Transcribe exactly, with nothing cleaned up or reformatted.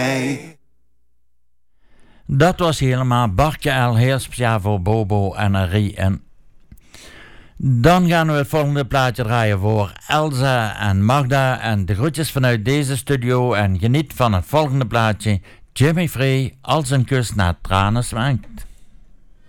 Dat was helemaal Bartje L, heel speciaal voor Bobo en Arie. En dan gaan we het volgende plaatje draaien voor Elsa en Magda. En de groetjes vanuit deze studio. En geniet van het volgende plaatje. Jimmy Free, als een kus naar tranen smaakt.